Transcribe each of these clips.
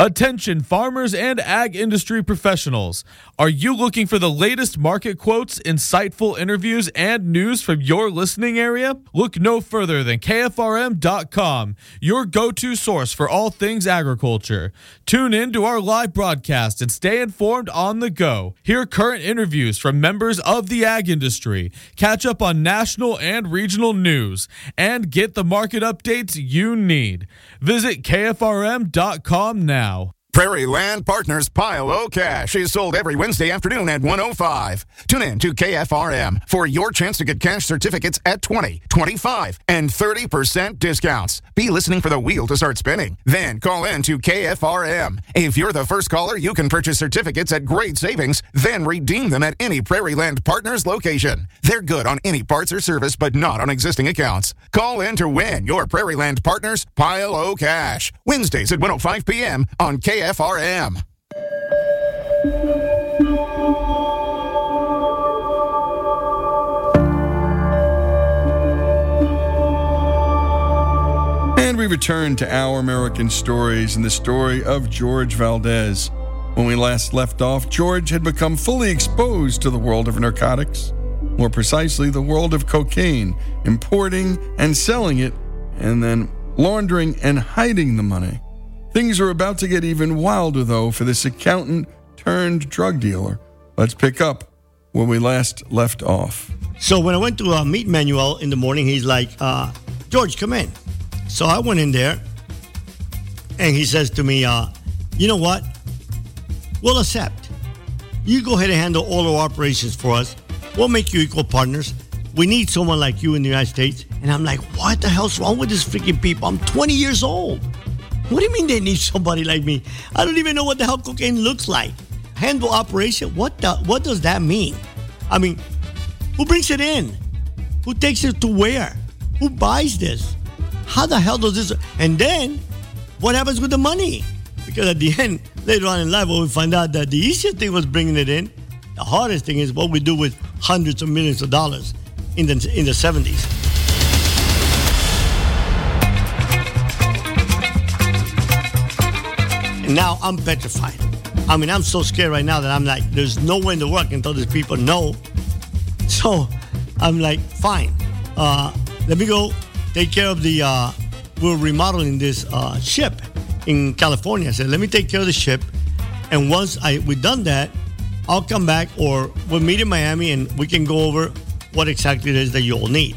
Attention farmers and ag industry professionals. Are you looking for the latest market quotes, insightful interviews, and news from your listening area? Look no further than KFRM.com, your go-to source for all things agriculture. Tune in to our live broadcast and stay informed on the go. Hear current interviews from members of the ag industry, catch up on national and regional news, and get the market updates you need. Visit KFRM.com now. Prairie Land Partners Pile O Cash is sold every Wednesday afternoon at 1:05. Tune in to KFRM for your chance to get cash certificates at 20, 25, and 30% discounts. Be listening for the wheel to start spinning. Then call in to KFRM. If you're the first caller, you can purchase certificates at great savings, then redeem them at any Prairie Land Partners location. They're good on any parts or service, but not on existing accounts. Call in to win your Prairie Land Partners Pile O Cash. Wednesdays at 1:05 p.m. on KFRM. And we return to Our American Stories and the story of George Valdez. When we last left off, George had become fully exposed to the world of narcotics, more precisely the world of cocaine, importing and selling it, and then laundering and hiding the money. Things are about to get even wilder, though, for this accountant turned drug dealer. Let's pick up where we last left off. So when I went to meet Manuel in the morning, he's like, George, come in. So I went in there, and he says to me, you know what? We'll accept. You go ahead and handle all our operations for us. We'll make you equal partners. We need someone like you in the United States. And I'm like, what the hell's wrong with these freaking people? I'm 20 years old. What do you mean they need somebody like me? I don't even know what the hell cocaine looks like. Handle operation? What does that mean? I mean, who brings it in? Who takes it to where? Who buys this? How the hell does this? And then, what happens with the money? Because at the end, later on in life, we find out that the easiest thing was bringing it in. The hardest thing is what we do with hundreds of millions of dollars in the 70s. Now I'm petrified. I mean, I'm so scared right now that I'm like, there's no way in the world I can tell these people no. So I'm like, fine. Let me go take care of the, we're remodeling this ship in California. I said, let me take care of the ship. And once we've done that, I'll come back or we'll meet in Miami and we can go over what exactly it is that you all need.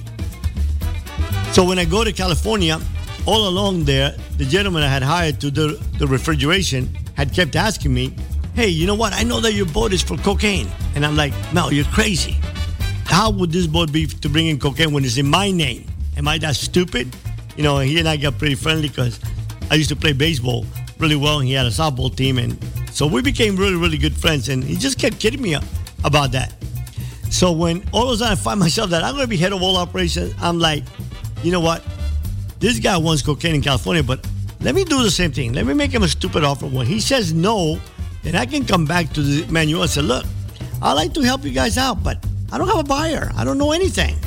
So when I go to California, all along there, the gentleman I had hired to do the refrigeration had kept asking me, hey, you know what? I know that your boat is for cocaine. And I'm like, Mel, you're crazy. How would this boat be to bring in cocaine when it's in my name? Am I that stupid? You know, he and I got pretty friendly because I used to play baseball really well. And he had a softball team. And so we became really, really good friends. And he just kept kidding me about that. So when all of a sudden I find myself that I'm going to be head of all operations, I'm like, you know what? This guy wants cocaine in California, but let me do the same thing. Let me make him a stupid offer. When he says no, then I can come back to the Manuel and say, look, I'd like to help you guys out, but I don't have a buyer. I don't know anything.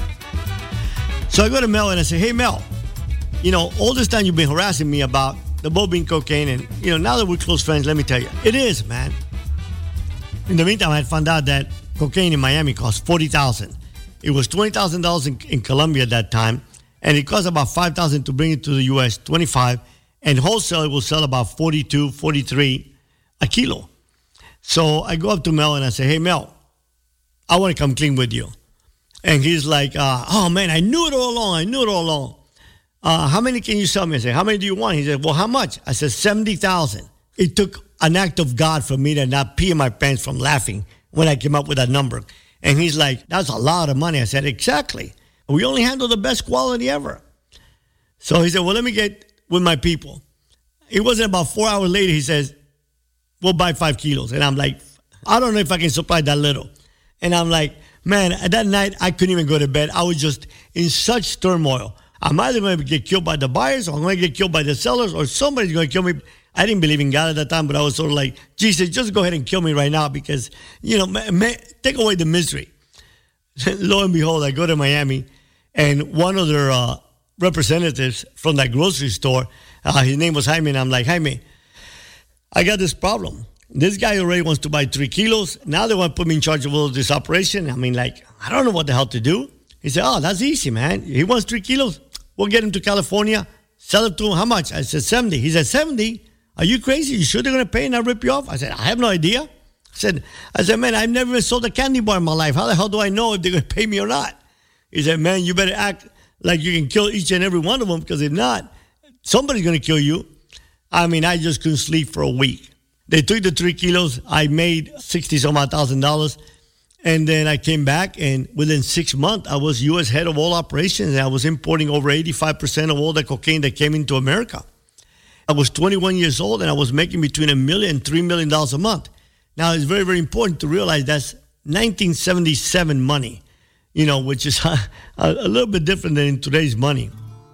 So I go to Mel and I say, hey, Mel, you know, all this time you've been harassing me about the boat being cocaine, and, you know, now that we're close friends, let me tell you, it is, man. In the meantime, I had found out that cocaine in Miami cost $40,000. It was $20,000 in Colombia at that time. And it costs about $5,000 to bring it to the U.S., $25,000. And wholesale, it will sell about $42, $43 a kilo. So I go up to Mel and I say, hey, Mel, I want to come clean with you. And he's like, oh, man, I knew it all along. How many can you sell me? I said, how many do you want? He said, well, how much? I said, $70,000. It took an act of God for me to not pee in my pants from laughing when I came up with that number. And he's like, that's a lot of money. I said, exactly. We only handle the best quality ever. So he said, well, let me get with my people. It wasn't about 4 hours later, he says, we'll buy 5 kilos. And I'm like, I don't know if I can supply that little. And I'm like, man, at that night, I couldn't even go to bed. I was just in such turmoil. I'm either going to get killed by the buyers or I'm going to get killed by the sellers or somebody's going to kill me. I didn't believe in God at that time, but I was sort of like, Jesus, just go ahead and kill me right now because, you know, take away the misery. Lo and behold, I go to Miami. And one of their representatives from that grocery store, his name was Jaime, and I'm like, Jaime, I got this problem. This guy already wants to buy 3 kilos. Now they want to put me in charge of all this operation. I mean, like, I don't know what the hell to do. He said, oh, that's easy, man. He wants 3 kilos. We'll get him to California, sell it to him. How much? I said, 70. He said, 70? Are you crazy? You sure they're going to pay and I'll rip you off? I said, I have no idea. I said, man, I've never even sold a candy bar in my life. How the hell do I know if they're going to pay me or not? He said, man, you better act like you can kill each and every one of them, because if not, somebody's going to kill you. I mean, I just couldn't sleep for a week. They took the 3 kilos. I made $60,000. And then I came back, and within 6 months, I was U.S. head of all operations, and I was importing over 85% of all the cocaine that came into America. I was 21 years old, and I was making between $1 million and $3 million a month. Now, it's very, very important to realize that's 1977 money, which is a little bit different than in today's money.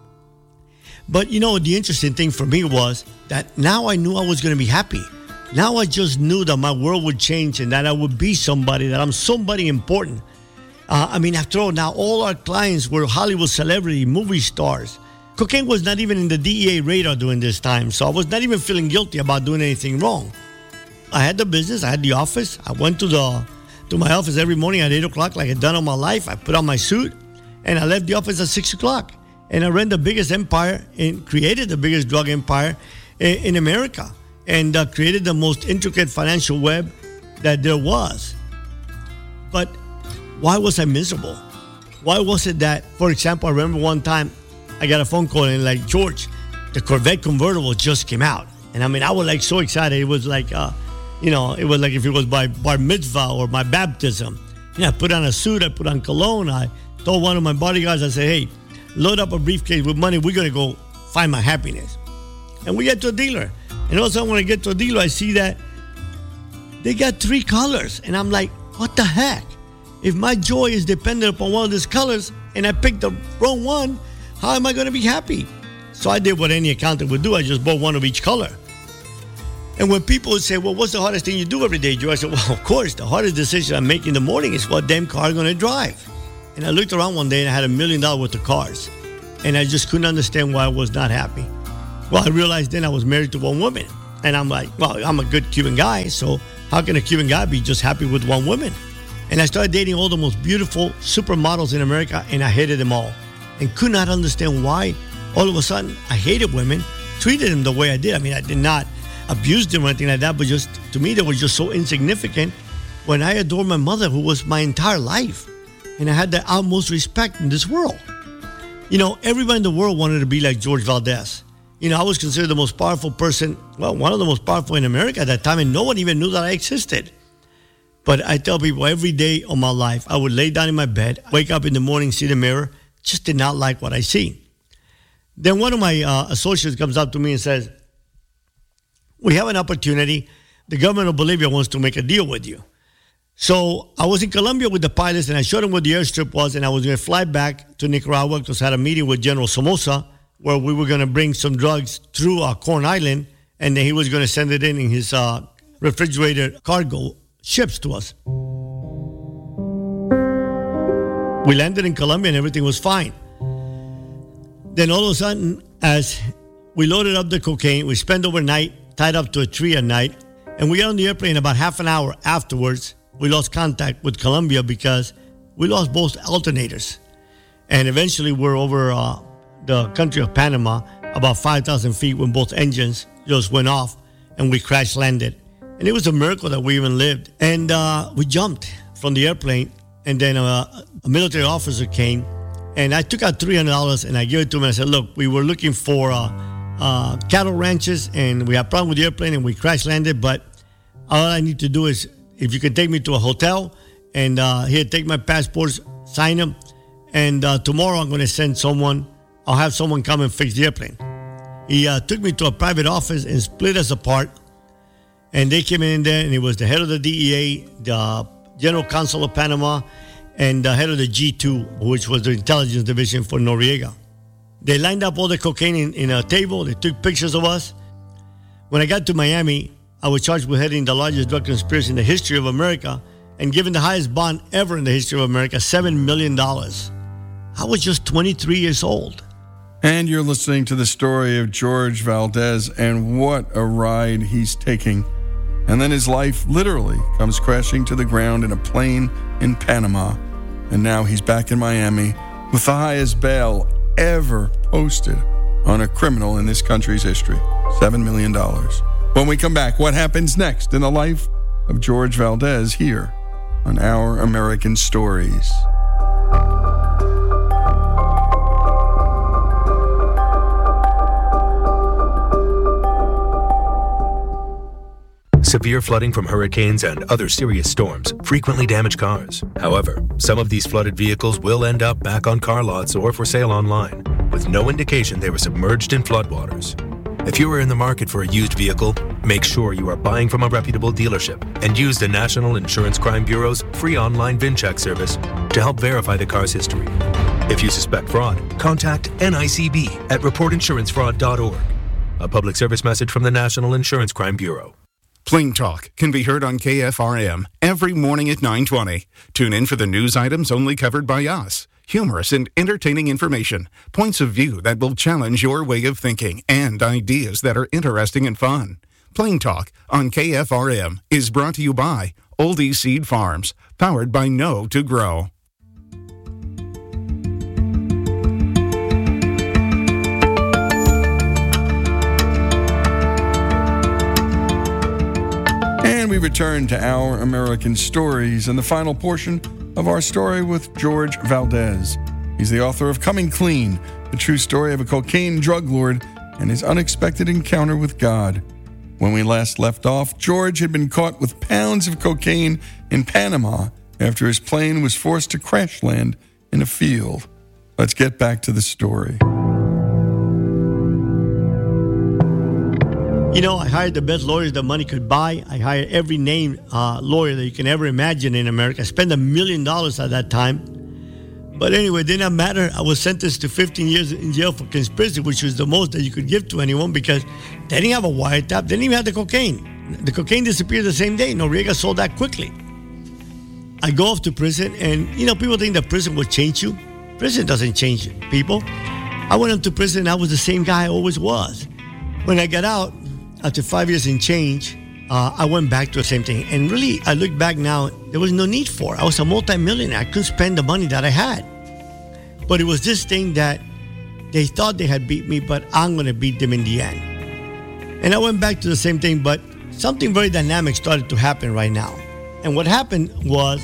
But, the interesting thing for me was that now I knew I was going to be happy. Now I just knew that my world would change and that I would be somebody, that I'm somebody important. After all, now all our clients were Hollywood celebrity, movie stars. Cocaine was not even in the DEA radar during this time, so I was not even feeling guilty about doing anything wrong. I had the business, I had the office. I went to my office every morning at 8 o'clock like I'd done all my life. I put on my suit, and I left the office at 6 o'clock. And I ran the biggest empire and created the biggest drug empire in America, and created the most intricate financial web that there was. But why was I miserable? Why was it that, for example, I remember one time I got a phone call and like, George, the Corvette convertible just came out. And I was like so excited. It was like, it was like if it was my bar mitzvah or my baptism. I put on a suit, I put on cologne. I told one of my bodyguards, I said, hey, load up a briefcase with money. We're going to go find my happiness. And we get to a dealer. And all of a sudden, when I get to a dealer, I see that they got 3 colors. And I'm like, what the heck? If my joy is dependent upon one of these colors and I picked the wrong one, how am I going to be happy? So I did what any accountant would do. I just bought one of each color. And when people would say, well, what's the hardest thing you do every day, Joe? I said, well, of course, the hardest decision I make in the morning is what damn car I'm going to drive. And I looked around one day and I had $1 million worth of cars. And I just couldn't understand why I was not happy. Well, I realized then I was married to one woman. And I'm like, well, I'm a good Cuban guy, so how can a Cuban guy be just happy with one woman? And I started dating all the most beautiful supermodels in America, and I hated them all. And could not understand why all of a sudden I hated women, treated them the way I did. I did not abuse them or anything like that, but just to me, they were just so insignificant when I adored my mother, who was my entire life. And I had the utmost respect in this world. Everybody in the world wanted to be like George Valdez. I was considered the most powerful person, one of the most powerful in America at that time, and no one even knew that I existed. But I tell people every day of my life, I would lay down in my bed, wake up in the morning, see the mirror, just did not like what I see. Then one of my associates comes up to me and says, we have an opportunity. The government of Bolivia wants to make a deal with you. So I was in Colombia with the pilots, and I showed them what the airstrip was, and I was going to fly back to Nicaragua because I had a meeting with General Somoza where we were going to bring some drugs through Corn Island, and then he was going to send it in his refrigerated cargo ships to us. We landed in Colombia, and everything was fine. Then all of a sudden, as we loaded up the cocaine, we spent overnight, tied up to a tree at night, and we got on the airplane. About half an hour afterwards, we lost contact with Colombia because we lost both alternators. And eventually we're over the country of Panama, about 5,000 feet, when both engines just went off and we crash landed. And it was a miracle that we even lived. And we jumped from the airplane, and then a military officer came, and I took out $300 and I gave it to him. And I said, look, we were looking for cattle ranches, and we had a problem with the airplane, and we crash landed, but all I need to do is, if you can take me to a hotel, and here, take my passports, sign them, and tomorrow I'm going to send someone. I'll have someone come and fix the airplane. He took me to a private office and split us apart, and they came in there, and it was the head of the DEA, the general counsel of Panama, and the head of the G2, which was the intelligence division for Noriega. They lined up all the cocaine in a table. They took pictures of us. When I got to Miami, I was charged with heading the largest drug conspiracy in the history of America and given the highest bond ever in the history of America, $7 million. I was just 23 years old. And you're listening to the story of George Valdez, and what a ride he's taking. And then his life literally comes crashing to the ground in a plane in Panama. And now he's back in Miami with the highest bail ever posted on a criminal in this country's history, $7 million. When we come back, what happens next in the life of George Valdez here on Our American Stories. Severe flooding from hurricanes and other serious storms frequently damage cars. However, some of these flooded vehicles will end up back on car lots or for sale online, with no indication they were submerged in floodwaters. If you are in the market for a used vehicle, make sure you are buying from a reputable dealership and use the National Insurance Crime Bureau's free online VIN check service to help verify the car's history. If you suspect fraud, contact NICB at reportinsurancefraud.org. A public service message from the National Insurance Crime Bureau. Plain Talk can be heard on KFRM every morning at 9:20. Tune in for the news items only covered by us. Humorous and entertaining information, points of view that will challenge your way of thinking, and ideas that are interesting and fun. Plain Talk on KFRM is brought to you by Oldie Seed Farms, powered by Know to Grow. And we return to Our American Stories and the final portion of our story with George Valdez. He's the author of Coming Clean, the true story of a cocaine drug lord and his unexpected encounter with God. When we last left off, George had been caught with pounds of cocaine in Panama after his plane was forced to crash land in a field. Let's get back to the story. You know, I hired the best lawyers that money could buy. I hired every named lawyer that you can ever imagine in America. I spent $1 million at that time. But anyway, it did not matter. I was sentenced to 15 years in jail for conspiracy, which was the most that you could give to anyone because they didn't have a wiretap. They didn't even have the cocaine. The cocaine disappeared the same day. Noriega sold that quickly. I go off to prison, and, you know, people think that prison will change you. Prison doesn't change people. I went into prison, and I was the same guy I always was. When I got out, after 5 years in change, I went back to the same thing. And really, I look back now, there was no need for it. I was a multimillionaire. I couldn't spend the money that I had. But it was this thing that they thought they had beat me, but I'm going to beat them in the end. And I went back to the same thing, but something very dynamic started to happen right now. And what happened was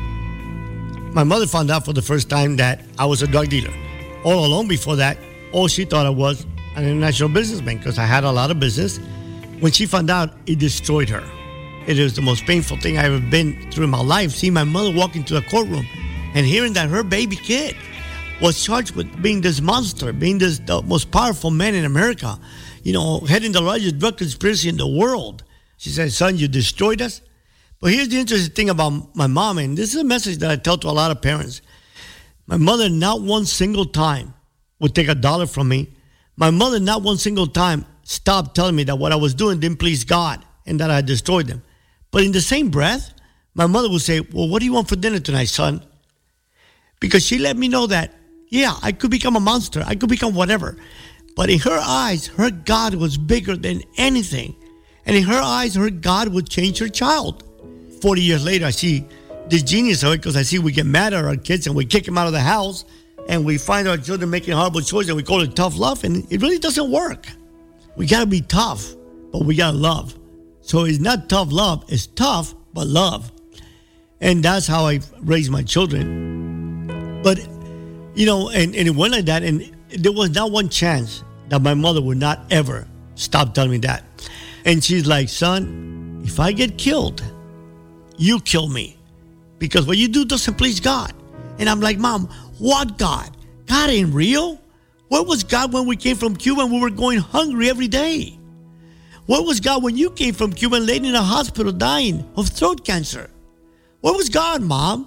my mother found out for the first time that I was a drug dealer. All along before that, all she thought I was an international businessman because I had a lot of business. When she found out, it destroyed her. It was the most painful thing I ever been through in my life, seeing my mother walk into a courtroom and hearing that her baby kid was charged with being this monster, being the most powerful man in America, you know, heading the largest drug conspiracy in the world. She said, son, you destroyed us. But here's the interesting thing about my mom, and this is a message that I tell to a lot of parents. My mother not one single time would take $1 from me. My mother not one single time stopped telling me that what I was doing didn't please God and that I had destroyed them. But in the same breath, my mother would say, well, what do you want for dinner tonight, son? Because she let me know that, yeah, I could become a monster. I could become whatever. But in her eyes, her God was bigger than anything. And in her eyes, her God would change her child. 40 years later, I see this genius of it because I see we get mad at our kids and we kick them out of the house and we find our children making horrible choices and we call it tough love, and it really doesn't work. We got to be tough, but we got to love. So it's not tough love. It's tough, but love. And that's how I raised my children. But, you know, and it went like that. And there was not one chance that my mother would not ever stop telling me that. And she's like, son, if I get killed, you kill me. Because what you do doesn't please God. And I'm like, Mom, what God? God ain't real. Where was God when we came from Cuba and we were going hungry every day? Where was God when you came from Cuba and laid in a hospital dying of throat cancer? Where was God, Mom?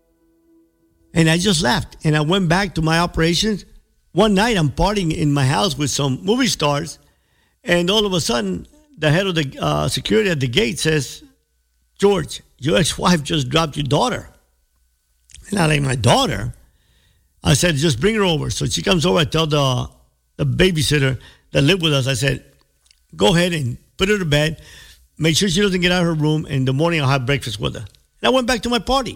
And I just left. And I went back to my operations. One night, I'm partying in my house with some movie stars. And all of a sudden, the head of the security at the gate says, George, your ex-wife just dropped your daughter. And I'm like, my daughter? I said, just bring her over. So she comes over. I tell the the babysitter that lived with us, I said, go ahead and put her to bed. Make sure she doesn't get out of her room. And in the morning, I'll have breakfast with her. And I went back to my party.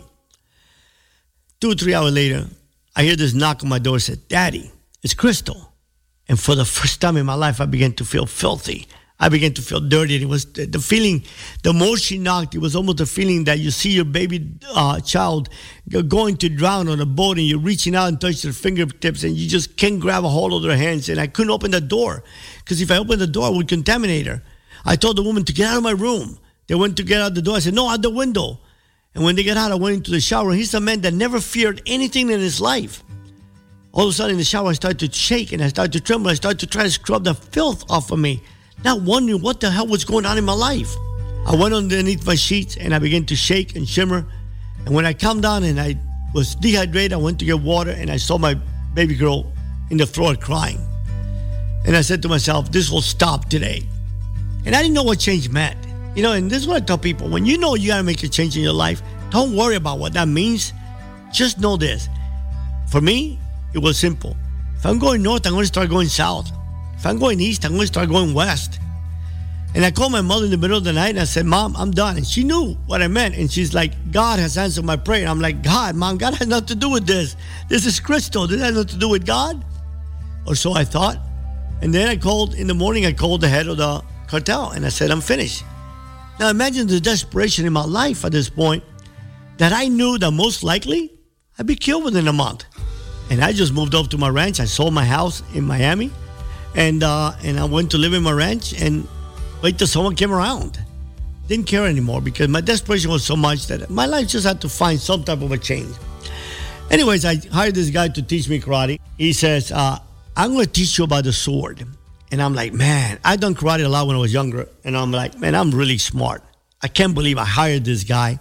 2 or 3 hours later, I hear this knock on my door. I said, Daddy, it's Crystal. And for the first time in my life, I began to feel filthy. I began to feel dirty. It was the feeling, the more she knocked, it was almost the feeling that you see your baby child going to drown on a boat and you're reaching out and touch their fingertips and you just can't grab a hold of their hands. And I couldn't open the door because if I opened the door, I would contaminate her. I told the woman to get out of my room. They went to get out the door. I said, no, out the window. And when they got out, I went into the shower. He's a man that never feared anything in his life. All of a sudden in the shower, I started to shake and I started to tremble. I started to try to scrub the filth off of me, not wondering what the hell was going on in my life. I went underneath my sheets and I began to shake and shimmer. And when I calmed down and I was dehydrated, I went to get water and I saw my baby girl in the floor crying. And I said to myself, this will stop today. And I didn't know what change meant. You know, and this is what I tell people. When you know you got to make a change in your life, don't worry about what that means. Just know this. For me, it was simple. If I'm going north, I'm going to start going south. If I'm going east, I'm going to start going west. And I called my mother in the middle of the night and I said, Mom, I'm done. And she knew what I meant. And she's like, God has answered my prayer. And I'm like, God, Mom, God has nothing to do with this. This is Crystal. This has nothing to do with God. Or so I thought. And then in the morning, I called the head of the cartel and I said, I'm finished. Now imagine the desperation in my life at this point that I knew that most likely I'd be killed within a month. And I just moved up to my ranch. I sold my house in Miami and I went to live in my ranch and wait till someone came around. Didn't care anymore because my desperation was so much that my life just had to find some type of a change. Anyways, I hired this guy to teach me karate. He says, I'm going to teach you about the sword. And I'm like, man, I done karate a lot when I was younger. And I'm like, man, I'm really smart. I can't believe I hired this guy.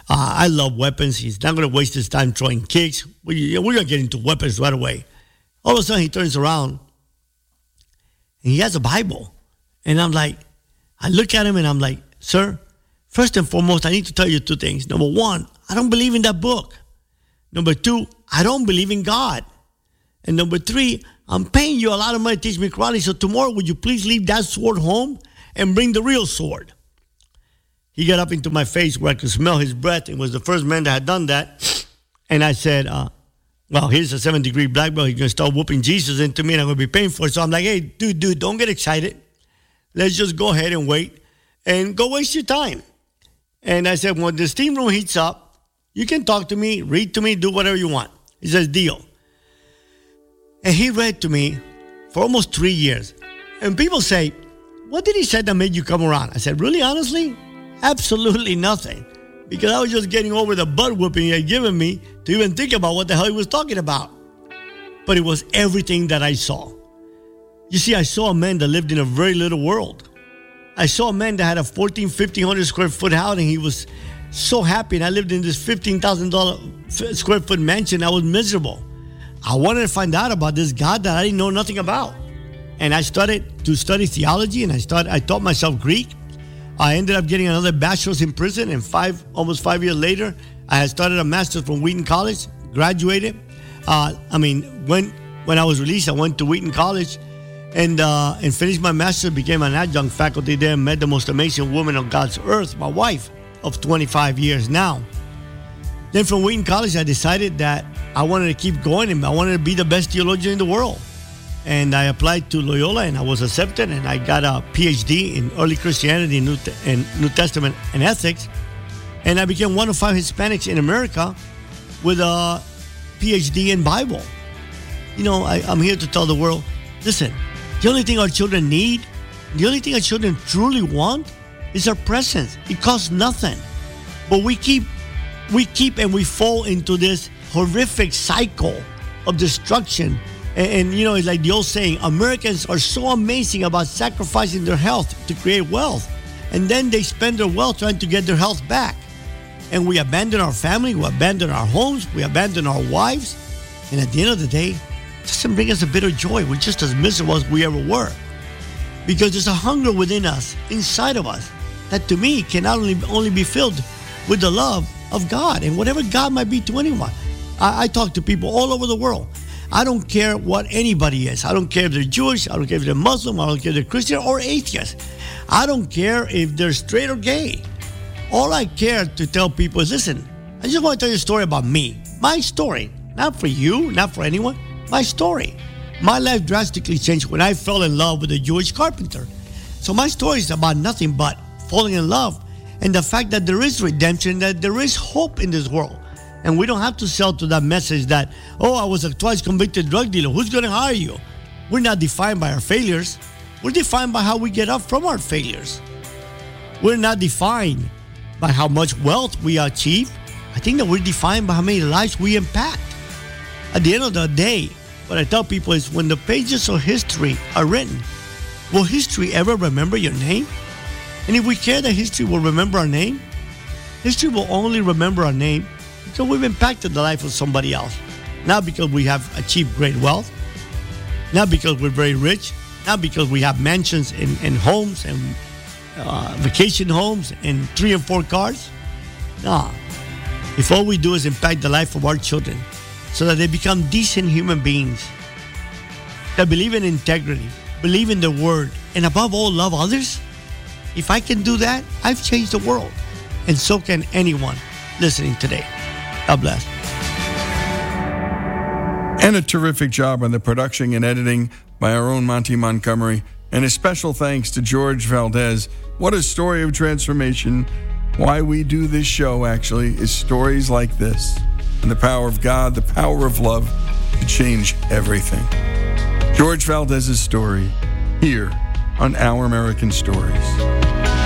I love weapons. He's not going to waste his time throwing kicks. We're going to get into weapons right away. All of a sudden, he turns around and he has a Bible. And I'm like, I look at him and I'm like, sir, first and foremost, I need to tell you 2 things. Number 1, I don't believe in that book. Number 2, I don't believe in God. And number 3, I'm paying you a lot of money to teach me karate, so tomorrow would you please leave that sword home and bring the real sword? He got up into my face where I could smell his breath. It was the first man that had done that. And I said, well, here's a 7th-degree black belt. He's going to start whooping Jesus into me and I'm going to be paying for it. So I'm like, hey, dude, don't get excited. Let's just go ahead and wait and go waste your time. And I said, when the steam room heats up, you can talk to me, read to me, do whatever you want. He says, deal. And he read to me for almost 3 years. And people say, what did he say that made you come around? I said, really, honestly? Absolutely nothing. Because I was just getting over the butt whooping he had given me to even think about what the hell he was talking about. But it was everything that I saw. You see, I saw a man that lived in a very little world. I saw a man that had a 1,500 square foot house and he was so happy. And I lived in this $15,000 square foot mansion. I was miserable. I wanted to find out about this God that I didn't know nothing about. And I started to study theology and I taught myself Greek. I ended up getting another bachelor's in prison and almost 5 years later, I had started a master's from Wheaton College, graduated. When I was released, I went to Wheaton College and finished my master's, became an adjunct faculty there, met the most amazing woman on God's earth, my wife of 25 years now. Then from Wheaton College, I decided that I wanted to keep going and I wanted to be the best theologian in the world. And I applied to Loyola and I was accepted and I got a PhD in early Christianity and New Testament and ethics. And I became one of 5 Hispanics in America with a PhD in Bible. You know, I'm here to tell the world, listen, the only thing our children need, the only thing our children truly want is our presence. It costs nothing. But we keep and we fall into this horrific cycle of destruction. And you know, it's like the old saying, Americans are so amazing about sacrificing their health to create wealth. And then they spend their wealth trying to get their health back. And we abandon our family, we abandon our homes, we abandon our wives. And at the end of the day, it doesn't bring us a bit of joy. We're just as miserable as we ever were. Because there's a hunger within us, inside of us, that to me can only be filled with the love of God and whatever God might be to anyone. I talk to people all over the world. I don't care what anybody is. I don't care if they're Jewish. I don't care if they're Muslim. I don't care if they're Christian or atheist. I don't care if they're straight or gay. All I care to tell people is, listen, I just want to tell you a story about me. My story. Not for you, not for anyone. My story. My life drastically changed when I fell in love with a Jewish carpenter. So my story is about nothing but falling in love and the fact that there is redemption, that there is hope in this world. And we don't have to sell to that message that, oh, I was a twice convicted drug dealer. Who's going to hire you? We're not defined by our failures. We're defined by how we get up from our failures. We're not defined by how much wealth we achieve. I think that we're defined by how many lives we impact. At the end of the day, what I tell people is when the pages of history are written, will history ever remember your name? And if we care that history will remember our name, history will only remember our name because we've impacted the life of somebody else. Not because we have achieved great wealth, not because we're very rich, not because we have mansions and homes and vacation homes and 3 and 4 cars. No. If all we do is impact the life of our children so that they become decent human beings that believe in integrity, believe in the word, and above all, love others, if I can do that, I've changed the world. And so can anyone listening today. God bless. And a terrific job on the production and editing by our own Monty Montgomery. And a special thanks to George Valdez. What a story of transformation. Why we do this show, actually, is stories like this. And the power of God, the power of love to change everything. George Valdez's story here on Our American Stories.